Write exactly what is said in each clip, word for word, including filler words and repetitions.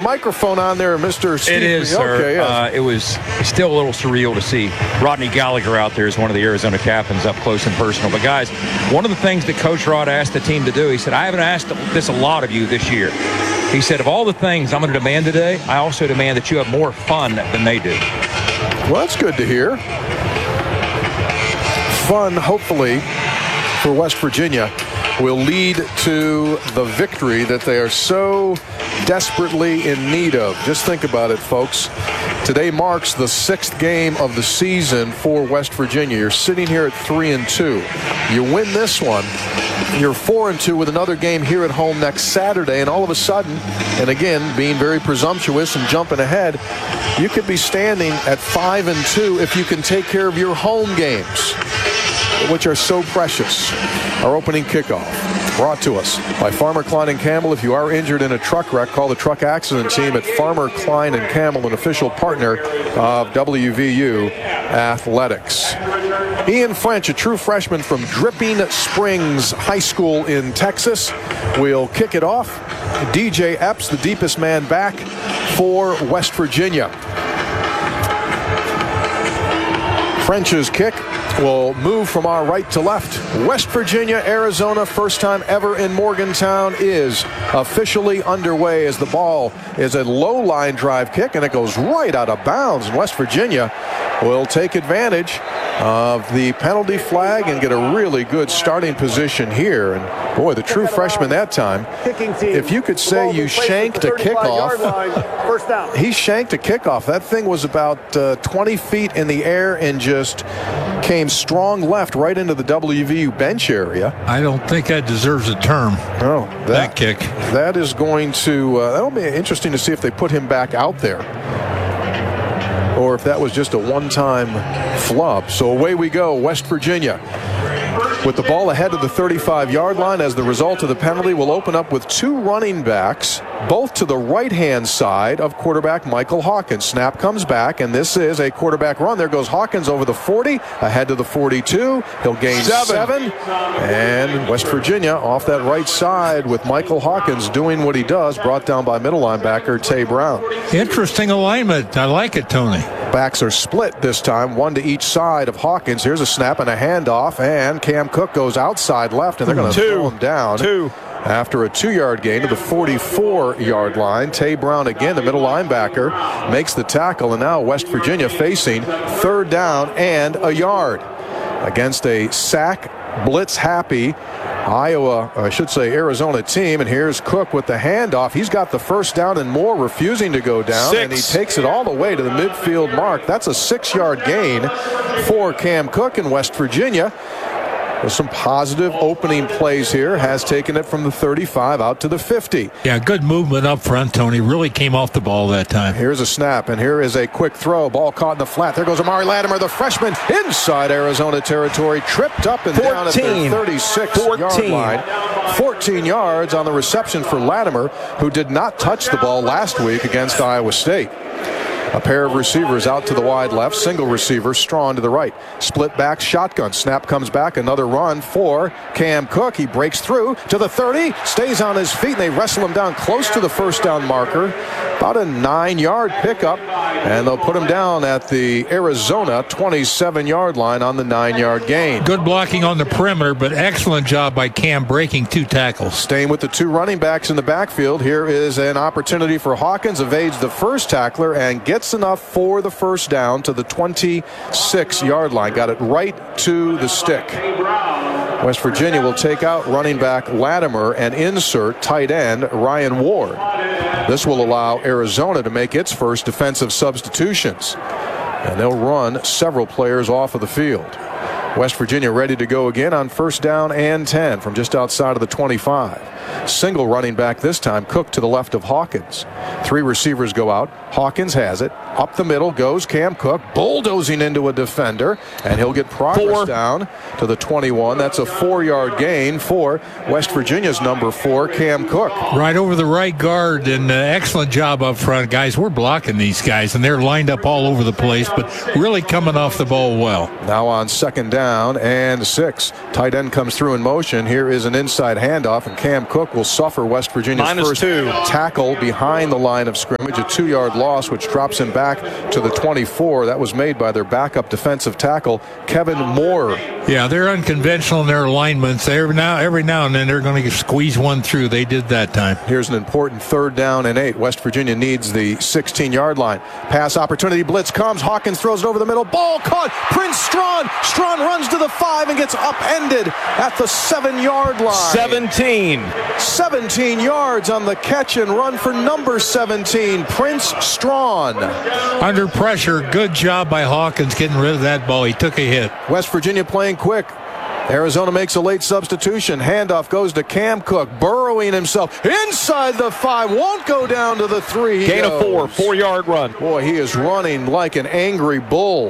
microphone on there, Mister Steve. It is, sir. Okay, yes. uh, it was still a little surreal to see Rodney Gallagher out there as one of the Arizona captains up close and personal. But, guys, one of the things that Coach Rod asked the team to do, he said, I haven't asked this a lot of you this year. He said, of all the things I'm going to demand today, I also demand that you have more fun than they do. Well, that's good to hear. Fun, hopefully, for West Virginia will lead to the victory that they are so desperately in need of. Just think about it, folks. Today marks the sixth game of the season for West Virginia. You're sitting here at three and two. You win this one, you're four and two with another game here at home next Saturday, and all of a sudden, and again, being very presumptuous and jumping ahead, you could be standing at five and two if you can take care of your home games, which are so precious. Our opening kickoff brought to us by Farmer Klein and Campbell. If you are injured in a truck wreck, call the truck accident team at Farmer Klein and Campbell, an official partner of W V U Athletics. Ian French, a true freshman from Dripping Springs High School in Texas, will kick it off. D J Epps, the deepest man back for West Virginia. French's kick will move from our right to left. West Virginia, Arizona, first time ever in Morgantown is officially underway as the ball is a low line drive kick, and it goes right out of bounds. And West Virginia will take advantage of the penalty flag and get a really good starting position here. And boy, the true freshman that time, if you could say you shanked a kickoff, he shanked a kickoff. That thing was about uh, twenty feet in the air and just came strong left right into the W V U bench area. I don't think that deserves a term. Oh, that, that kick. That is going to, uh, that'll be interesting to see if they put him back out there, or if that was just a one-time flub. So away we go, West Virginia with the ball ahead of the thirty-five yard line. As the result of the penalty, will open up with two running backs, both to the right-hand side of quarterback Michael Hawkins. Snap comes back, and this is a quarterback run. There goes Hawkins over the forty, ahead to the forty-two. He'll gain seven. seven. And West Virginia off that right side with Michael Hawkins doing what he does, brought down by middle linebacker Tay Brown. Interesting alignment. I like it, Tony. Backs are split this time, one to each side of Hawkins. Here's a snap and a handoff, and Cam Cook goes outside left, and they're going to throw him down. Two. After a two-yard gain to the forty-four yard line. Tay Brown again, the middle linebacker, makes the tackle, and now West Virginia facing third down and a yard against a sack blitz-happy Iowa, I should say Arizona team. And here's Cook with the handoff. He's got the first down and more, refusing to go down. Six. And he takes it all the way to the midfield mark. That's a six-yard gain for Cam Cook in West Virginia. With some positive opening plays here, has taken it from the thirty-five out to the fifty. Yeah, good movement up front, Tony. Really came off the ball that time. Here's a snap, and here is a quick throw. Ball caught in the flat. There goes Amari Latimer, the freshman, inside Arizona territory, tripped up and fourteen, down at the thirty-six yard line. fourteen yards on the reception for Latimer, who did not touch the ball last week against Iowa State. A pair of receivers out to the wide left. Single receiver, Strawn to the right. Split back, shotgun. Snap comes back. Another run for Cam Cook. He breaks through to the thirty. Stays on his feet, and they wrestle him down close to the first down marker. About a nine-yard pickup. And they'll put him down at the Arizona twenty-seven yard line on the nine-yard gain. Good blocking on the perimeter, but excellent job by Cam breaking two tackles. Staying with the two running backs in the backfield, here is an opportunity for Hawkins. Evades the first tackler and gets enough for the first down to the twenty-six yard line. Got it right to the stick. West Virginia will take out running back Latimer and insert tight end Ryan Ward. This will allow Arizona to make its first defensive substitutions, and they'll run several players off of the field. West Virginia ready to go again on first down and ten from just outside of the twenty-five. Single running back this time, Cook to the left of Hawkins. Three receivers go out. Hawkins has it. Up the middle goes Cam Cook, bulldozing into a defender, and he'll get progress four. down to the twenty-one. That's a four-yard gain for West Virginia's number four, Cam Cook. Right over the right guard, and uh, excellent job up front. Guys, we're blocking these guys, and they're lined up all over the place, but really coming off the ball well. Now on second down and six. Tight end comes through in motion. Here is an inside handoff, and Cam Cook Cook will suffer West Virginia's Minus first two. tackle behind the line of scrimmage, a two-yard loss, which drops him back to the twenty-four. That was made by their backup defensive tackle, Kevin Moore. Yeah, they're unconventional in their alignments. Every now, every now and then they're going to squeeze one through. They did that time. Here's an important third down and eight. West Virginia needs the sixteen-yard line. Pass opportunity, blitz comes. Hawkins throws it over the middle. Ball caught. Prince Strawn. Strawn runs to the five and gets upended at the seven-yard line. seventeen. seventeen yards on the catch and run for number seventeen, Prince Strawn. Under pressure, good job by Hawkins getting rid of that ball. He took a hit. West Virginia playing quick. Arizona makes a late substitution. Handoff goes to Cam Cook, burrowing himself inside the five. Won't go down to the three. He Gain goes. of four. Four-yard run. Boy, he is running like an angry bull.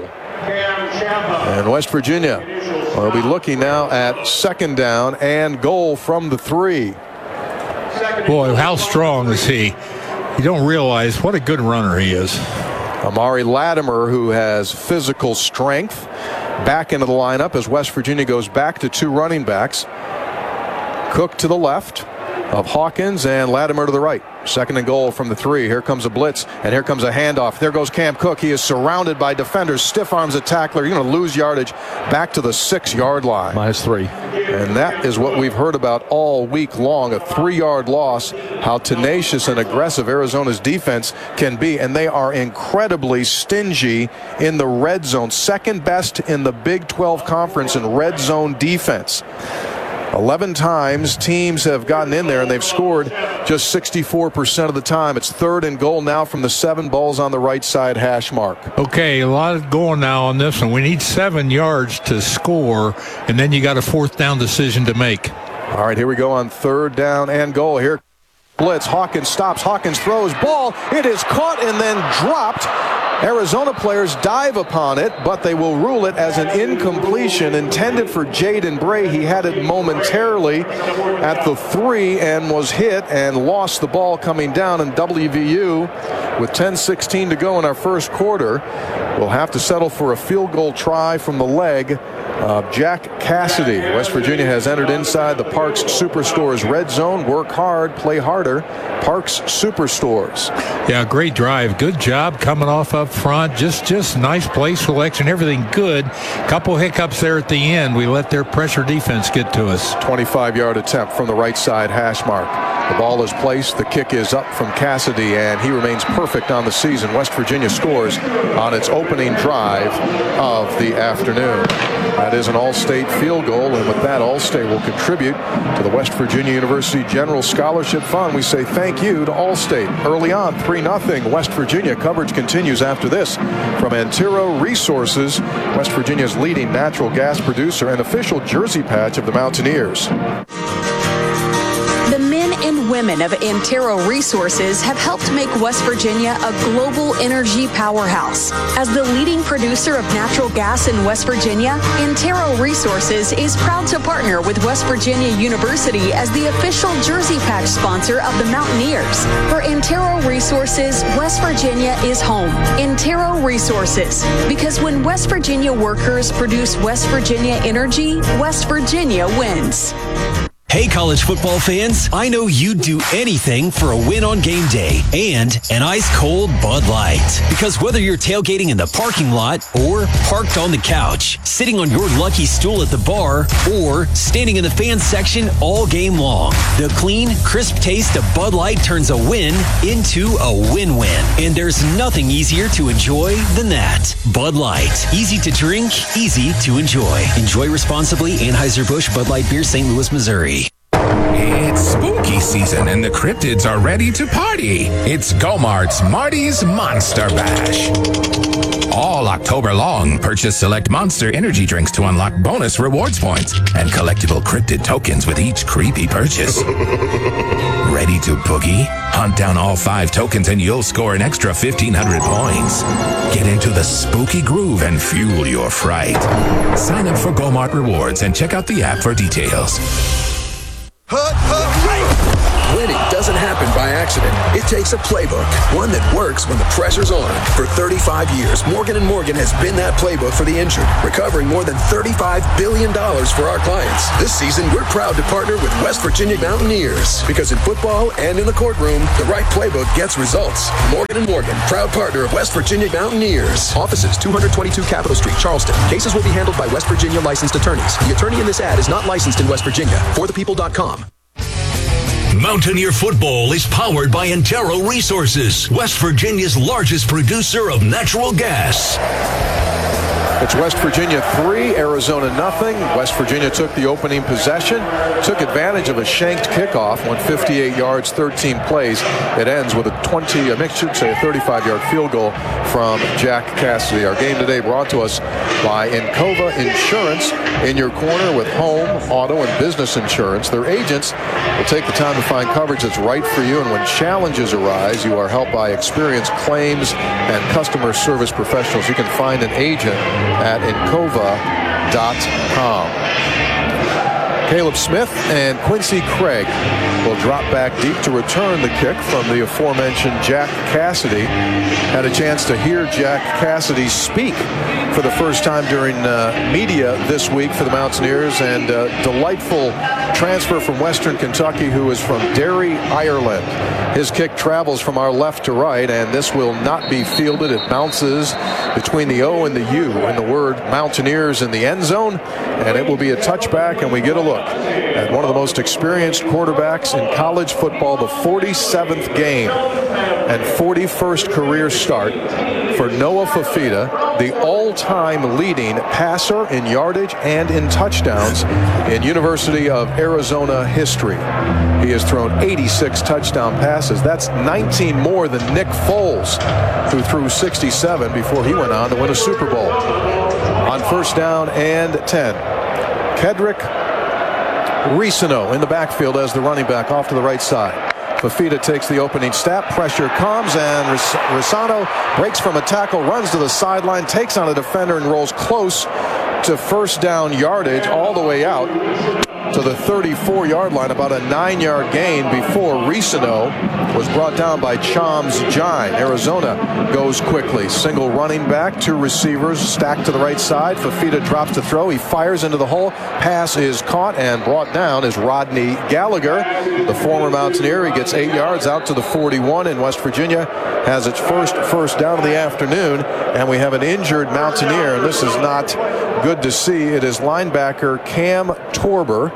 And West Virginia will be looking now at second down and goal from the three. Boy, how strong is he? You don't realize what a good runner he is. Amari Latimer, who has physical strength, back into the lineup as West Virginia goes back to two running backs. Cook to the left of Hawkins and Latimer to the right. Second and goal from the three. Here comes a blitz, and here comes a handoff. There goes Cam Cook. He is surrounded by defenders. Stiff arms a tackler. You're going to lose yardage back to the six-yard line. Minus three. And that is what we've heard about all week long, a three-yard loss, how tenacious and aggressive Arizona's defense can be. And they are incredibly stingy in the red zone, second best in the Big twelve Conference in red zone defense. eleven times teams have gotten in there and they've scored just sixty-four percent of the time. It's third and goal now from the seven. Balls on the right side hash mark. Okay, a lot going now on this one. We need seven yards to score, and then you got a fourth down decision to make. All right, here we go on third down and goal. Here, blitz. Hawkins stops. Hawkins throws. Ball. It is caught and then dropped. Arizona players dive upon it, but they will rule it as an incompletion intended for Jaden Bray. He had it momentarily at the three and was hit and lost the ball coming down. And W V U, with ten sixteen to go in our first quarter, will have to settle for a field goal try from the leg of Jack Cassidy. West Virginia has entered inside the Parks Superstores red zone. Work hard, play harder. Parks Superstores. Yeah, great drive. Good job coming off up front. Just just nice play selection. Everything good. Couple hiccups there at the end. We let their pressure defense get to us. twenty-five-yard attempt from the right side hash mark. The ball is placed. The kick is up from Cassidy, and he remains perfect on the season. West Virginia scores on its opening drive of the afternoon. That is an All-State field goal, and with that, All-State will contribute to the West Virginia University General Scholarship Fund. We say thank you to All-State. Early on, three nothing West Virginia. Coverage continues after this from Antero Resources, West Virginia's leading natural gas producer and official jersey patch of the Mountaineers. The men and women of Antero Resources have helped make West Virginia a global energy powerhouse. As the leading producer of natural gas in West Virginia, Antero Resources is proud to partner with West Virginia University as the official jersey patch sponsor of the Mountaineers. For Antero Resources, West Virginia is home. Antero Resources, because when West Virginia workers produce West Virginia energy, West Virginia wins. Hey, college football fans, I know you'd do anything for a win on game day and an ice-cold Bud Light. Because whether you're tailgating in the parking lot or parked on the couch, sitting on your lucky stool at the bar, or standing in the fan section all game long, the clean, crisp taste of Bud Light turns a win into a win-win. And there's nothing easier to enjoy than that. Bud Light. Easy to drink, easy to enjoy. Enjoy responsibly. Anheuser-Busch Bud Light Beer, Saint Louis, Missouri. It's spooky season and the cryptids are ready to party. It's Go-Mart's Marty's Monster Bash. All October long, purchase select Monster energy drinks to unlock bonus rewards points and collectible cryptid tokens with each creepy purchase. Ready to boogie? Hunt down all five tokens and you'll score an extra fifteen hundred points. Get into the spooky groove and fuel your fright. Sign up for Go-Mart Rewards and check out the app for details. Hut, hut, Winning doesn't happen by accident. It takes a playbook, one that works when the pressure's on. For thirty-five years, Morgan and Morgan has been that playbook for the injured, recovering more than thirty-five billion dollars for our clients. This season, we're proud to partner with West Virginia Mountaineers, because in football and in the courtroom, the right playbook gets results. Morgan and Morgan, proud partner of West Virginia Mountaineers. Offices, two twenty-two Capitol Street, Charleston. Cases will be handled by West Virginia licensed attorneys. The attorney in this ad is not licensed in West Virginia. for the people dot com. Mountaineer football is powered by Antero Resources, West Virginia's largest producer of natural gas. It's West Virginia three, Arizona nothing. West Virginia took the opening possession, took advantage of a shanked kickoff, went fifty-eight yards, thirteen plays. It ends with a twenty, I should say a thirty-five-yard field goal from Jack Cassidy. Our game today brought to us by Encova Insurance, in your corner with home, auto, and business insurance. Their agents will take the time to find coverage that's right for you, and when challenges arise, you are helped by experienced claims and customer service professionals. You can find an agent at encova dot com. Caleb Smith and Quincy Craig will drop back deep to return the kick from the aforementioned Jack Cassidy. Had a chance to hear Jack Cassidy speak for the first time during uh, media this week for the Mountaineers, and uh, delightful transfer from Western Kentucky, who is from Derry, Ireland. His kick travels from our left to right, and this will not be fielded. It bounces between the O and the U and the word Mountaineers in the end zone, and it will be a touchback, and we get a look at one of the most experienced quarterbacks in college football, the forty-seventh game and forty-first career start for Noah Fifita, the all-time leading passer in yardage and in touchdowns in University of Arizona history. He has thrown eighty-six touchdown passes. That's nineteen more than Nick Foles, who threw sixty-seven before he went on to win a Super Bowl. On first down and ten, Kedrick Risano in the backfield as the running back off to the right side. Fifita takes the opening snap, pressure comes, and Risano breaks from a tackle, runs to the sideline, takes on a defender, and rolls close to first down yardage all the way out to the thirty-four yard line, about a nine yard gain before Risano was brought down by Chams Jine. Arizona goes quickly. Single running back, two receivers stacked to the right side. Fifita drops to throw. He fires into the hole. Pass is caught and brought down is Rodney Gallagher, the former Mountaineer. He gets eight yards out to the forty-one, and West Virginia has its first first down of the afternoon, and we have an injured Mountaineer, and this is not good to see. It is linebacker Cam Torber.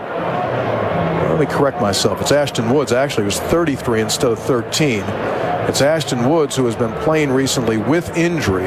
Let me correct myself. It's Ashton Woods. Actually, it was thirty-three instead of thirteen. It's Ashton Woods, who has been playing recently with injury,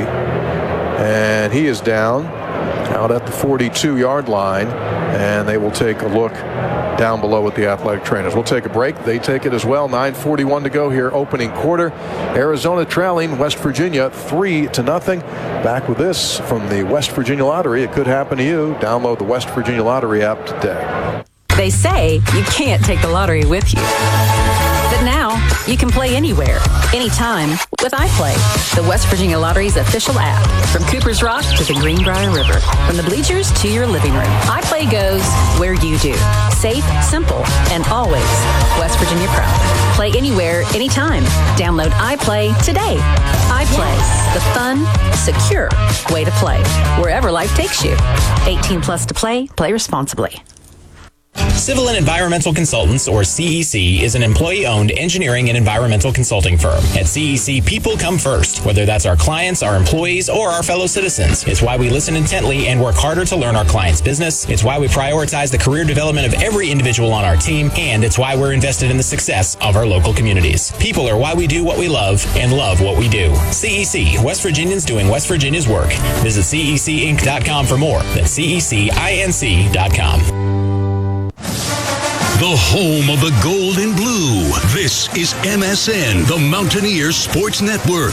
and he is down out at the forty-two yard line, and they will take a look down below at the athletic trainers. We'll take a break. They take it as well. nine forty-one to go here, opening quarter. Arizona trailing West Virginia three to nothing. Back with this from the West Virginia Lottery. It could happen to you. Download the West Virginia Lottery app today. They say you can't take the lottery with you. But now, you can play anywhere, anytime with iPlay, the West Virginia Lottery's official app. From Cooper's Rock to the Greenbrier River, from the bleachers to your living room, iPlay goes where you do. Safe, simple, and always West Virginia proud. Play anywhere, anytime. Download iPlay today. iPlay, the fun, secure way to play, wherever life takes you. eighteen plus to play. Play responsibly. Civil and Environmental Consultants, or C E C, is an employee-owned engineering and environmental consulting firm. At C E C, people come first, whether that's our clients, our employees, or our fellow citizens. It's why we listen intently and work harder to learn our clients' business. It's why we prioritize the career development of every individual on our team, and it's why we're invested in the success of our local communities. People are why we do what we love and love what we do. C E C, West Virginians doing West Virginia's work. Visit C E C inc dot com for more. That's C E C inc dot com. The home of the gold and blue. This is M S N, the Mountaineers Sports Network.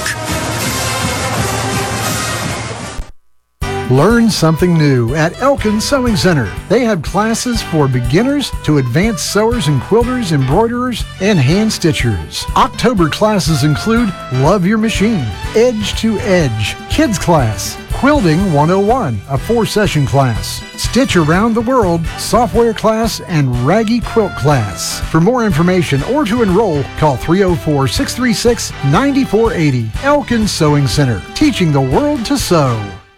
Learn something new at Elkin Sewing Center. They have classes for beginners to advanced sewers and quilters, embroiderers, and hand stitchers. October classes include Love Your Machine, Edge to Edge, Kids Class, Quilting one oh one, a four-session class. Stitch Around the World, software class, and Raggy Quilt class. For more information or to enroll, call three oh four, six three six, nine four eight oh. Elkins Sewing Center, teaching the world to sew.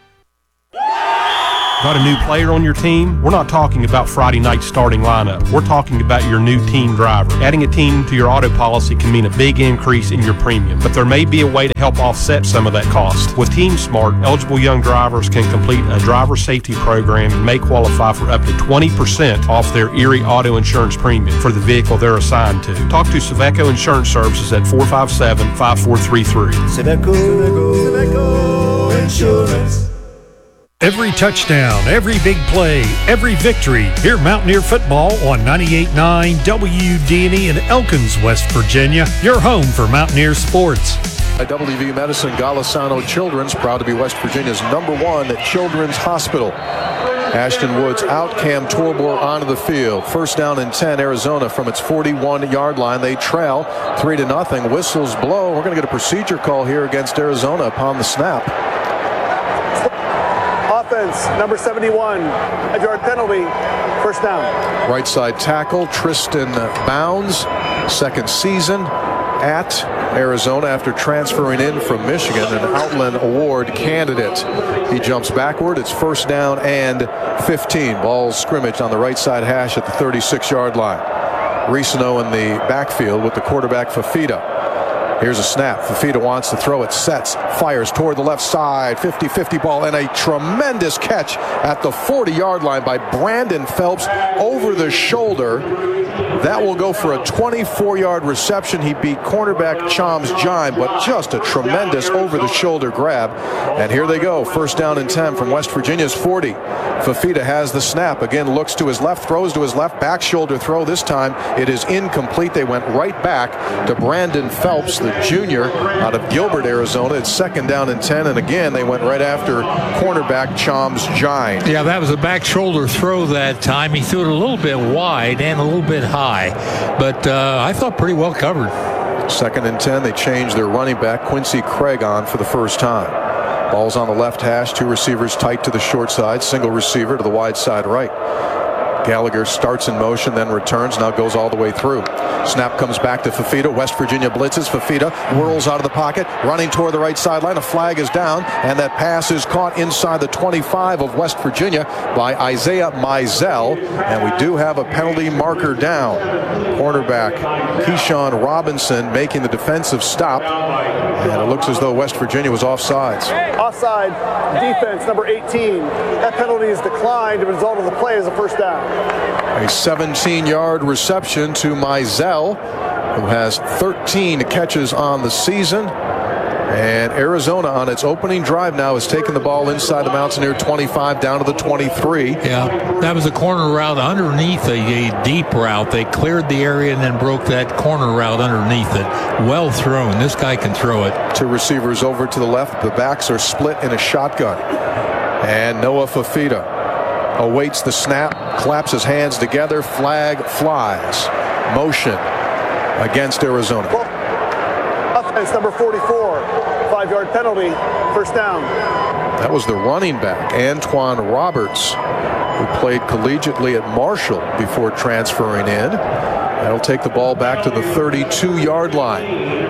Got a new player on your team? We're not talking about Friday night starting lineup. We're talking about your new team driver. Adding a team to your auto policy can mean a big increase in your premium, but there may be a way to help offset some of that cost. With Team Smart, eligible young drivers can complete a driver safety program and may qualify for up to twenty percent off their Erie auto insurance premium for the vehicle they're assigned to. Talk to Saveco Insurance Services at four five seven, five four three three. Saveco, Saveco Insurance. Every touchdown, every big play, every victory. Hear Mountaineer football on ninety-eight point nine W D N E in Elkins, West Virginia. Your home for Mountaineer sports. At W V U Medicine, Golisano Children's, proud to be West Virginia's number one children's hospital. Ashton Woods out, Cam Torbor onto the field. First down and ten, Arizona from its forty-one yard line. They trail three to nothing. Whistles blow. We're going to get a procedure call here against Arizona upon the snap. Offense, number seventy-one, a yard penalty, first down. Right side tackle, Tristan Bounds, second season at Arizona after transferring in from Michigan, an Outland Award candidate. He jumps backward. It's first down and fifteen. Ball scrimmaged on the right side hash at the thirty-six yard line. Risano in the backfield with the quarterback Fafita. Here's a snap. Fafita wants to throw it, sets, fires toward the left side, fifty fifty ball, and a tremendous catch at the forty yard line by Brandon Phelps over the shoulder. That will go for a twenty-four yard reception. He beat cornerback Chams Jime, but just a tremendous over-the-shoulder grab. And here they go, first down and ten from West Virginia's forty. Fafita has the snap. Again, looks to his left, throws to his left, back shoulder throw. This time it is incomplete. They went right back to Brandon Phelps, the junior out of Gilbert, Arizona. It's second down and ten, and again, they went right after cornerback Chams Jime. Yeah, that was a back shoulder throw that time. He threw it a little bit wide and a little bit high, but uh, I thought pretty well covered. Second and ten, they changed their running back, Quincy Craig, on for the first time. Ball's on the left hash, two receivers tight to the short side, single receiver to the wide side right. Gallagher starts in motion, then returns, now goes all the way through. Snap comes back to Fafita. West Virginia blitzes. Fafita whirls out of the pocket, running toward the right sideline. A flag is down, and that pass is caught inside the twenty-five of West Virginia by Isaiah Mizell, and we do have a penalty marker down. Cornerback Keyshawn Robinson making the defensive stop, and it looks as though West Virginia was offsides. Offside, defense, number eighteen. That penalty is declined. The result of the play is a first down. A seventeen yard reception to Mizell, who has thirteen catches on the season. And Arizona on its opening drive now has taken the ball inside the Mountaineer twenty-five down to the twenty-three. Yeah, that was a corner route underneath a, a deep route. They cleared the area and then broke that corner route underneath it. Well thrown. This guy can throw it. Two receivers over to the left. The backs are split in a shotgun. And Noah Fafita awaits the snap, claps his hands together, flag flies. Motion against Arizona. Offense number forty-four, five yard penalty, first down. That was the running back, Antoine Roberts, who played collegiately at Marshall before transferring in. That'll take the ball back to the thirty-two yard line.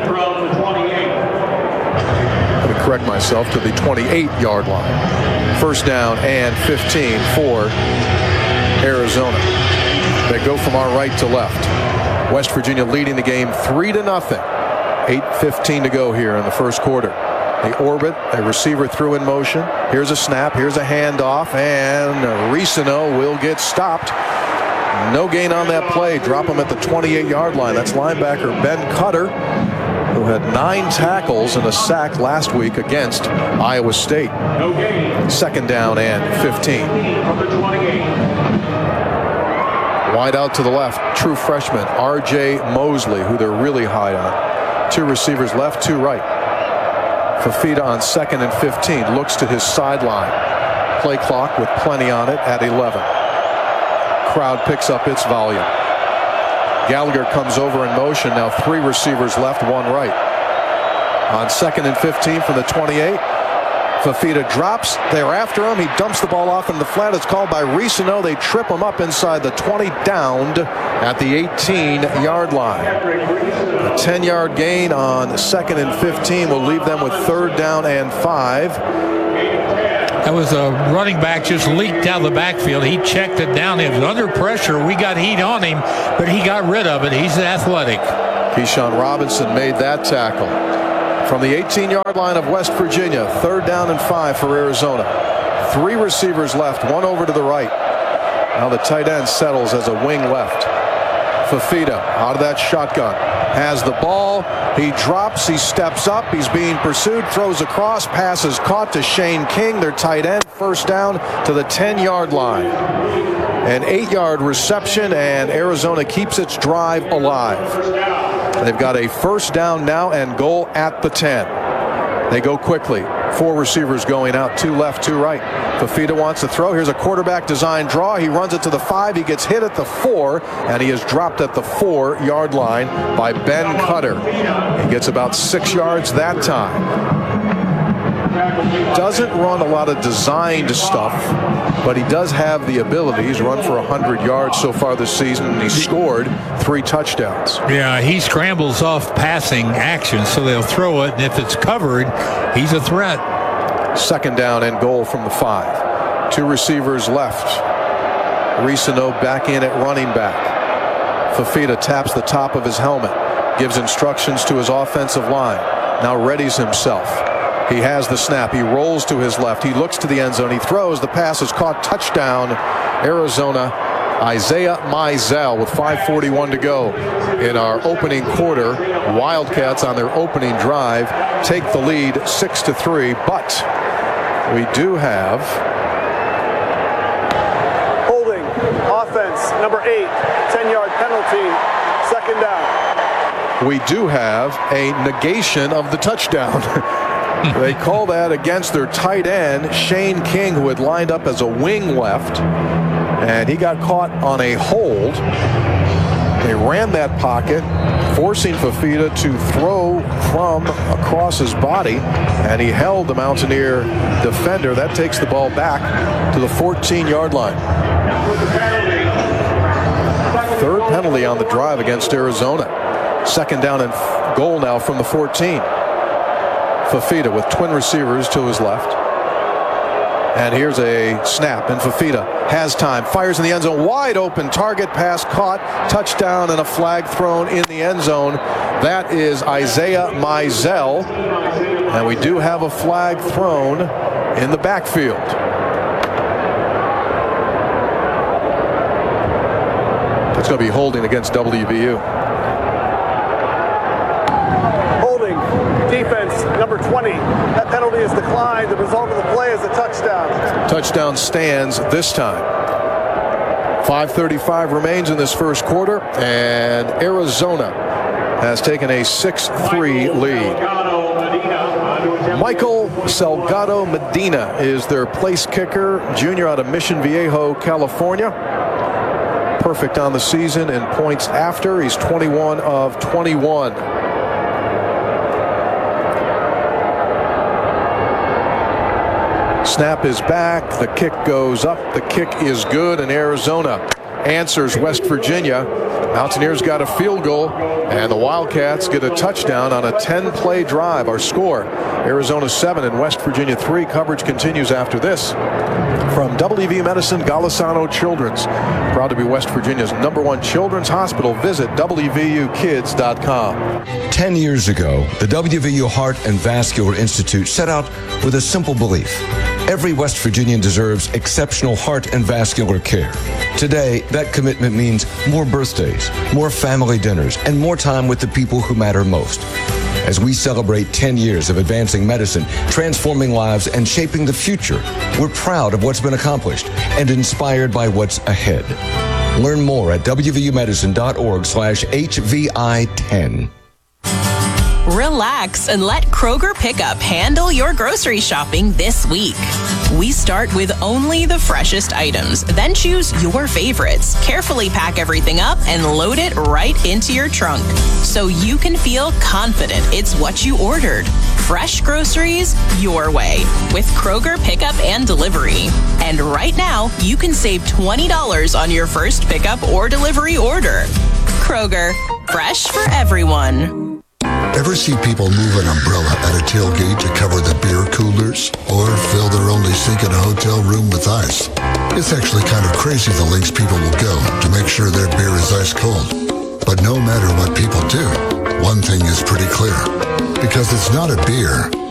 Let me correct myself, to the twenty-eight yard line. First down and fifteen for Arizona. They go from our right to left. West Virginia leading the game three to nothing. eight fifteen to go here in the first quarter. They orbit, a receiver through in motion. Here's a snap, here's a handoff, and Risano will get stopped. No gain on that play. Drop him at the twenty-eight yard line. That's linebacker Ben Cutter, who had nine tackles and a sack last week against Iowa State. Second down and fifteen. Wide out to the left, true freshman R J Mosley, who they're really high on. Two receivers left, two right. Fafita on second and fifteen looks to his sideline. Play clock with plenty on it at eleven. Crowd picks up its volume. Gallagher comes over in motion. Now three receivers left, one right. On second and fifteen from the twenty-eight, Fafita drops. They're after him. He dumps the ball off in the flat. It's called by Risano. They trip him up inside the twenty, downed at the eighteen-yard line. A ten-yard gain on second and fifteen will leave them with third down and five. That was a running back just leaked out of the backfield. He checked it down. He was under pressure. We got heat on him, but he got rid of it. He's athletic. Keyshawn Robinson made that tackle. From the eighteen-yard line of West Virginia, third down and five for Arizona. Three receivers left, one over to the right. Now the tight end settles as a wing left. Fafita out of that shotgun. Has the ball. He drops. He steps up. He's being pursued. Throws across. Pass is caught to Shane King, their tight end. First down to the ten-yard line. An eight-yard reception, and Arizona keeps its drive alive. They've got a first down now and goal at the ten. They go quickly. Four receivers going out, two left, two right. Fafita wants to throw. Here's a quarterback design draw. He runs it to the five. He gets hit at the four, and he is dropped at the four-yard line by Ben Cutter. He gets about six yards that time. Doesn't run a lot of designed stuff, but he does have the ability. He's run for one hundred yards so far this season, and he's scored three touchdowns. Yeah, he scrambles off passing action, so they'll throw it, and if it's covered, he's a threat. Second down and goal from the five. Two receivers left. Risano back in at running back. Fafita taps the top of his helmet, gives instructions to his offensive line, now readies himself. He has the snap. He rolls to his left. He looks to the end zone. He throws. The pass is caught. Touchdown, Arizona. Isaiah Mizell with five forty-one to go in our opening quarter. Wildcats on their opening drive take the lead six to three, but we do have holding offense number eight, ten-yard penalty, second down. We do have a negation of the touchdown. They call that against their tight end, Shane King, who had lined up as a wing left, and he got caught on a hold. They ran that pocket, forcing Fafita to throw from across his body, and he held the Mountaineer defender. That takes the ball back to the fourteen-yard line. Third penalty on the drive against Arizona. Second down and goal now from the fourteen. Fafita with twin receivers to his left. And here's a snap, and Fafita has time, fires in the end zone, wide open target, pass caught, touchdown, and a flag thrown in the end zone. That is Isaiah Mizell, and we do have a flag thrown in the backfield. That's going to be holding against W V U. Defense, number twenty. That penalty is declined. The result of the play is a touchdown. Touchdown stands this time. five thirty-five remains in this first quarter, and Arizona has taken a six three lead. Michael Salgado Medina is their place kicker, junior out of Mission Viejo, California. Perfect on the season in points after. He's twenty-one of twenty-one. Snap is back. The kick goes up. The kick is good, and Arizona answers West Virginia. Mountaineers got a field goal, and the Wildcats get a touchdown on a ten-play drive. Our score, Arizona seven and West Virginia three. Coverage continues after this. From W V U Medicine, Golisano Children's. Proud to be West Virginia's number one children's hospital. Visit W V U kids dot com. Ten years ago, the W V U Heart and Vascular Institute set out with a simple belief. Every West Virginian deserves exceptional heart and vascular care. Today, that commitment means more birthdays, more family dinners, and more time with the people who matter most. As we celebrate ten years of advancing medicine, transforming lives, and shaping the future, we're proud of what's been accomplished and inspired by what's ahead. Learn more at W V U medicine dot org slash H V I ten. Relish relax and let Kroger Pickup handle your grocery shopping this week. We start with only the freshest items, then choose your favorites, carefully pack everything up, and load it right into your trunk so you can feel confident it's what you ordered. Fresh groceries your way with Kroger Pickup and Delivery. And right now, you can save twenty dollars on your first pickup or delivery order. Kroger, fresh for everyone. Ever see people move an umbrella at a tailgate to cover the beer coolers? Or fill their only sink in a hotel room with ice? It's actually kind of crazy the lengths people will go to make sure their beer is ice cold. But no matter what people do, one thing is pretty clear. Because it's not a beer,